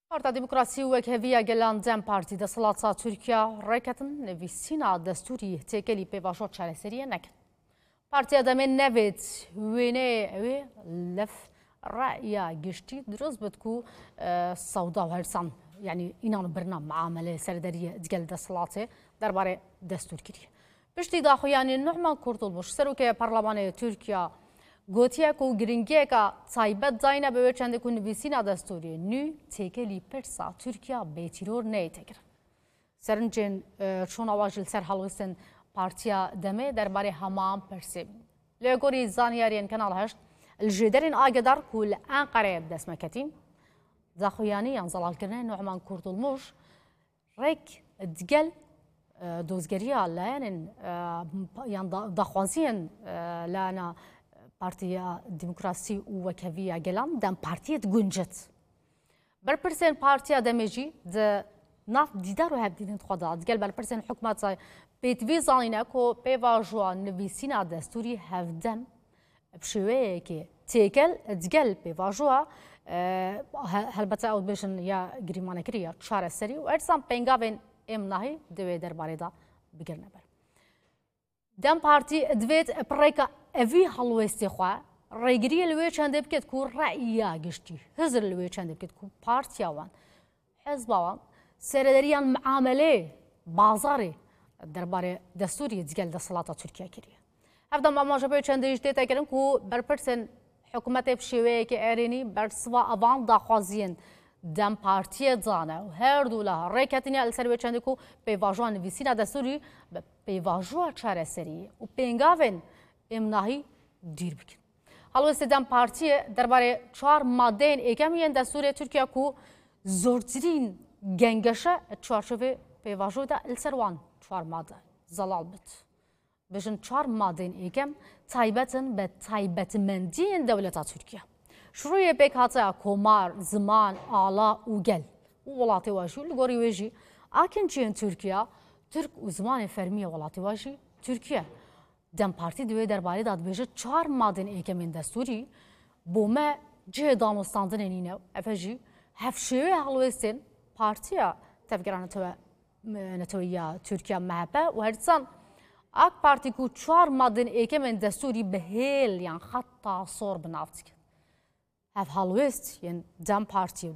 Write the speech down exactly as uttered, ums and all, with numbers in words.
Partia Demokrasi و هویه گلان دم پارتی دستلات ترکیه رکتن نویسینا دستوری تکلی پیواشو چالسریه نکن. پارتیا دمن نوید وینه وی لف رأی گشتی درست بدکو سودا و هرسان يعني اینان برنامه معامله سردریه دگل دستلاته درباره دستور کردی. پشتی داخویانی نعمان کردلمش سروکه پارلمان ترکیه گوتیه کو گرینگیه که تایبت داینه به چند کو نویسینا دستوری نو تکلی پرسا ترکیه بیتیرور نیتگر. سرنجین چون آواجل سر حلوستن پارتیا دمه درباره همان پرسیم. لگوری زانیارین کانال هشت الجدرین آگدار کل انقره دست مکتین. داخویانی انزال کردن نعمان کردلمش رک دگل دوزگریا لانن یان داخوازین لانه پارتیا دموکراسی و هویه گلان دم پارتیت گنجت. برپرسن پارتیا دمجی د ناف دیدار و هبدین خداد گل برپرسن حکومت بیتوی زانینه کو پیواجوان نویسینا دستوری هفدم بشویه که تیکل دگل پیواجوا هلبته او بشن یا گریمانه کریه چهار سری و ارسام پنگاوین ام نهی دوی درباره دا بگرنه بر. دم پارتی دوید پریکا اوی حلوستی خواه ریگری لوی چنده بکت کو رأیه گشتی هزر لوی چنده بکت کو پارتیا وان حزب وان سردریان معامله بازاری درباره دستوری دگل دستلاتا ترکیه کریه. هفته ما ماجبه چنده اجده تکرم کو برپرسن حکومت بشویه که ارینی برسوا اوان داخوازین دم پارتی دانه و هر دوله ریکتینی السری چنده کو پیواجوان نویسینا دستوری پیواجوان چهار سری و پنگاوین امناهی دیر بکن. حالا استدام پارتی درباره چهار ماده اکمیان دستور ترکیه کو زورترین گنگشه چهارشوه پیواجو دا السروان چهار ماده زلال بد. بجن چهار ماده اکم تایبتن به تایبت مندین دولت ترکیه. شروع بکاته کمار زمان آلا و گل ولاتی واجی لگوری واجی اکن چین ترکیه ترک و زمان فرمی ولاتی واجی ترکیه. دم پارتی دوی درباره داد بیشه چهار ماده اکمین دستوری بومه جه دانستاندن اینه افجی هفشوی حلوستین پارتیا تفکران تو نتویا ترکیه محبه و هرچند اک پارتی کو چهار ماده اکمین دستوری به هیل یان خطا صور بنافت هف حلوست یان دم پارتی